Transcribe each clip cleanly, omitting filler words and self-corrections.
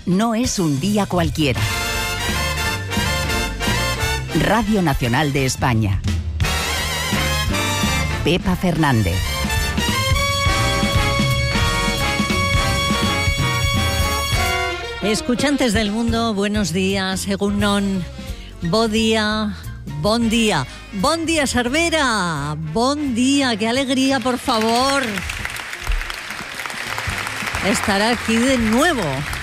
no es un día cualquiera. Radio Nacional de España. Pepa Fernández. Escuchantes del mundo, buenos días, egunon, bon día, bon día, bon día, Cervera, bon día, qué alegría, por favor, estar aquí de nuevo.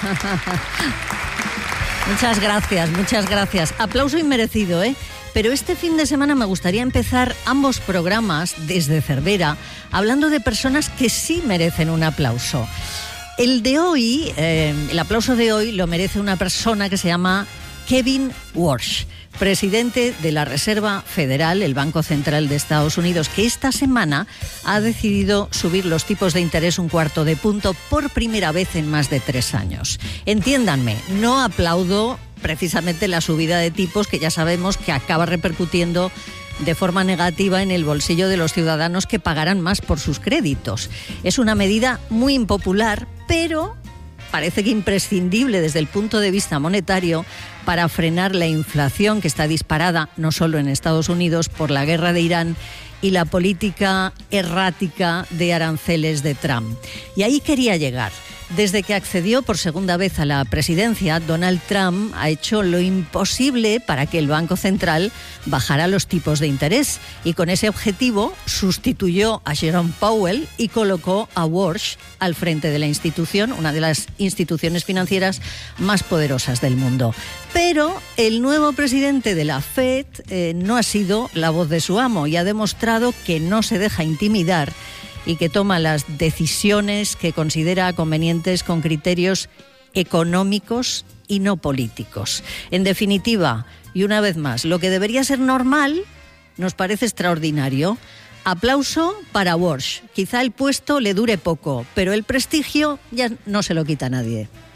Muchas gracias. Aplauso inmerecido, ¿eh? Pero este fin de semana me gustaría empezar ambos programas desde Cervera hablando de personas que sí merecen un aplauso. El de hoy, el aplauso de hoy lo merece una persona que se llama Kevin Warsh, presidente de la Reserva Federal, el Banco Central de Estados Unidos, que esta semana ha decidido subir los tipos de interés 1/4 punto por primera vez en más de 3 años. Entiéndanme, no aplaudo precisamente la subida de tipos, que ya sabemos que acaba repercutiendo de forma negativa en el bolsillo de los ciudadanos que pagarán más por sus créditos. Es una medida muy impopular, pero parece que imprescindible desde el punto de vista monetario para frenar la inflación que está disparada no solo en Estados Unidos por la guerra de Irán y la política errática de aranceles de Trump. Y ahí quería llegar. Desde que accedió por segunda vez a la presidencia, Donald Trump ha hecho lo imposible para que el Banco Central bajara los tipos de interés y con ese objetivo sustituyó a Jerome Powell y colocó a Warsh al frente de la institución, una de las instituciones financieras más poderosas del mundo. Pero el nuevo presidente de la Fed no ha sido la voz de su amo y ha demostrado que no se deja intimidar y que toma las decisiones que considera convenientes con criterios económicos y no políticos. En definitiva, y una vez más, lo que debería ser normal nos parece extraordinario. Aplauso para Warsh. Quizá el puesto le dure poco, pero el prestigio ya no se lo quita nadie.